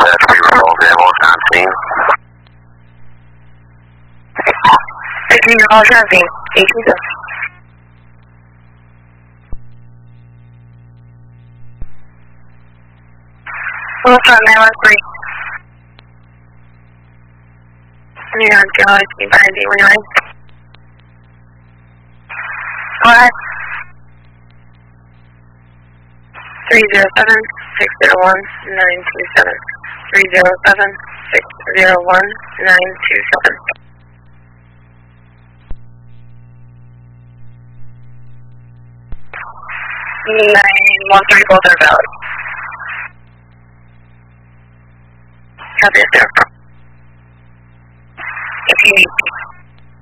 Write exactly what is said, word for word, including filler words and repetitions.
dispatch, we were called ambulance on scene. Thank you, your call is on scene. Thank you. What's on nine one three? New York Galaxy by D Wheeling. What? three zero seven, six zero one, nine two seven. three zero seven, six zero one, nine two seven. nine one three, both are valid. Copy, sir. If you need